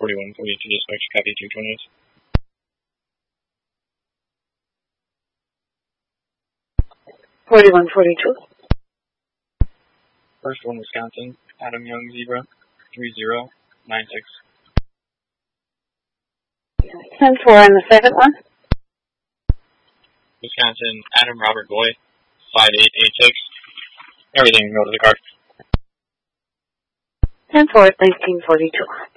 4142 dispatch, copy 228. 4142. First one, Wisconsin, Adam Young, Zebra, 3096. 10-4 on the second one. Wisconsin, Adam Robert Boy, 5886. Everything, go to the car. 10-4, 1942.